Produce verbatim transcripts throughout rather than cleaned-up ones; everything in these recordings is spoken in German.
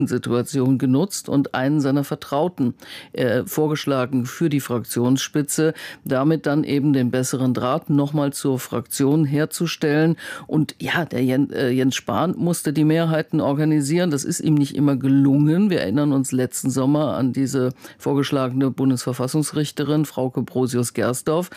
Situation genutzt und einen seiner Vertrauten äh, vorgeschlagen für die Fraktionsspitze, damit dann eben den besseren Draht nochmal zur Fraktion herzustellen. Und ja, der Jens, äh, Jens Spahn musste die Mehrheiten organisieren. Das ist ihm nicht immer gelungen. Wir erinnern uns letzten Sommer an diese vorgeschlagene Bundesverfassungsrichterin, Frauke Brosius-Gersdorf.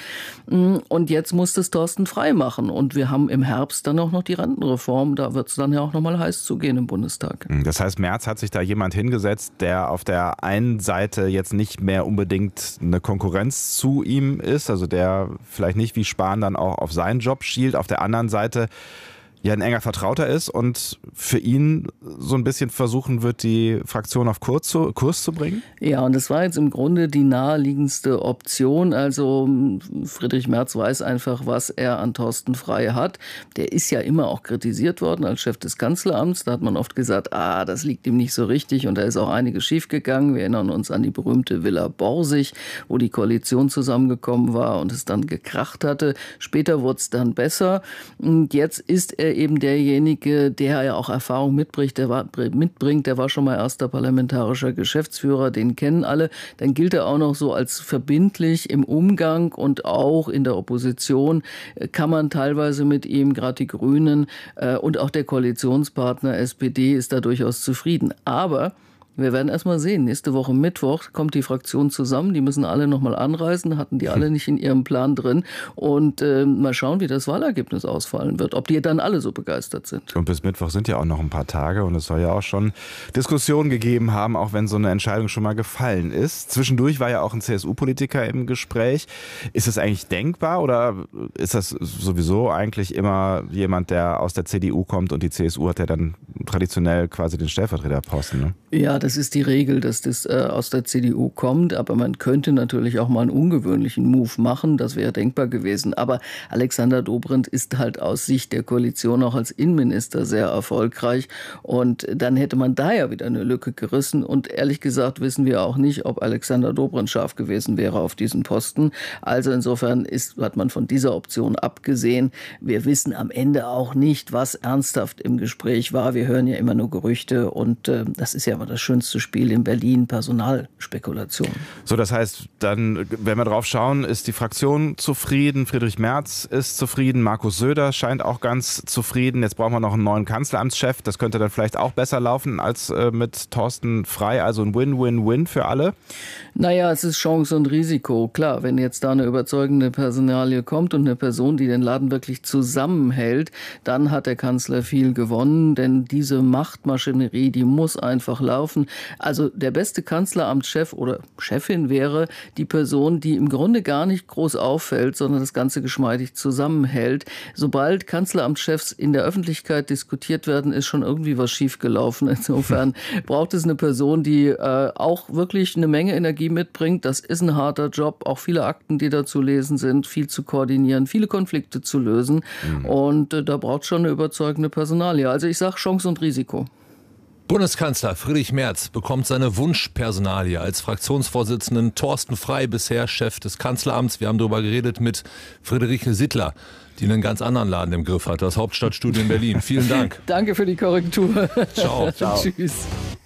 Und jetzt musste es Thorsten Frey machen. Und wir haben im Herbst dann auch noch die Rentenreform. Da wird es dann ja auch nochmal heiß zugehen im Bundestag. Das heißt, Merz hat Hat sich da jemand hingesetzt, der auf der einen Seite jetzt nicht mehr unbedingt eine Konkurrenz zu ihm ist, also der vielleicht nicht wie Spahn dann auch auf seinen Job schielt, auf der anderen Seite ja ein enger Vertrauter ist und für ihn so ein bisschen versuchen wird, die Fraktion auf Kurs zu, Kurs zu bringen? Ja, und das war jetzt im Grunde die naheliegendste Option. Also Friedrich Merz weiß einfach, was er an Thorsten Frey hat. Der ist ja immer auch kritisiert worden als Chef des Kanzleramts. Da hat man oft gesagt, ah, das liegt ihm nicht so richtig und da ist auch einiges schiefgegangen. Wir erinnern uns an die berühmte Villa Borsig, wo die Koalition zusammengekommen war und es dann gekracht hatte. Später wurde es dann besser. Und jetzt ist er eben derjenige, der ja auch Erfahrung mitbringt, der war, mitbringt, der war schon mal erster parlamentarischer Geschäftsführer, den kennen alle. Dann gilt er auch noch so als verbindlich im Umgang und auch in der Opposition kann man teilweise mit ihm, gerade die Grünen äh, und auch der Koalitionspartner S P D ist da durchaus zufrieden. Aber wir werden erst mal sehen. Nächste Woche Mittwoch kommt die Fraktion zusammen. Die müssen alle noch mal anreisen. Hatten die alle nicht in ihrem Plan drin. Und äh, mal schauen, wie das Wahlergebnis ausfallen wird. Ob die dann alle so begeistert sind. Und bis Mittwoch sind ja auch noch ein paar Tage. Und es soll ja auch schon Diskussionen gegeben haben, auch wenn so eine Entscheidung schon mal gefallen ist. Zwischendurch war ja auch ein C S U-Politiker im Gespräch. Ist das eigentlich denkbar oder ist das sowieso eigentlich immer jemand, der aus der C D U kommt und die C S U hat ja dann traditionell quasi den Stellvertreterposten, ne? Ja, das ist die Regel, dass das äh, aus der C D U kommt, aber man könnte natürlich auch mal einen ungewöhnlichen Move machen, das wäre denkbar gewesen. Aber Alexander Dobrindt ist halt aus Sicht der Koalition auch als Innenminister sehr erfolgreich und dann hätte man da ja wieder eine Lücke gerissen und ehrlich gesagt wissen wir auch nicht, ob Alexander Dobrindt scharf gewesen wäre auf diesen Posten. Also insofern ist, hat man von dieser Option abgesehen. Wir wissen am Ende auch nicht, was ernsthaft im Gespräch war. Wir hören ja immer nur Gerüchte und äh, das ist ja immer das Schönste Spiel in Berlin, Personalspekulation. So, das heißt, dann, wenn wir drauf schauen, ist die Fraktion zufrieden, Friedrich Merz ist zufrieden, Markus Söder scheint auch ganz zufrieden. Jetzt brauchen wir noch einen neuen Kanzleramtschef. Das könnte dann vielleicht auch besser laufen als äh, mit Thorsten Frey. Also ein Win-Win-Win für alle. Naja, es ist Chance und Risiko. Klar, wenn jetzt da eine überzeugende Personalie kommt und eine Person, die den Laden wirklich zusammenhält, dann hat der Kanzler viel gewonnen, denn diese Machtmaschinerie, die muss einfach laufen. Also der beste Kanzleramtschef oder Chefin wäre die Person, die im Grunde gar nicht groß auffällt, sondern das Ganze geschmeidig zusammenhält. Sobald Kanzleramtschefs in der Öffentlichkeit diskutiert werden, ist schon irgendwie was schiefgelaufen. Insofern braucht es eine Person, die äh, auch wirklich eine Menge Energie mitbringt. Das ist ein harter Job, auch viele Akten, die da zu lesen sind, viel zu koordinieren, viele Konflikte zu lösen. Mhm. Und äh, da braucht es schon eine überzeugende Personalie. Also ich sage Chance und Risiko. Bundeskanzler Friedrich Merz bekommt seine Wunschpersonalie als Fraktionsvorsitzenden. Thorsten Frey, bisher Chef des Kanzleramts. Wir haben darüber geredet mit Friederike Sittler, die einen ganz anderen Laden im Griff hat, das Hauptstadtstudio in Berlin. Vielen Dank. Danke für die Korrektur. Ciao. Ciao. Tschüss.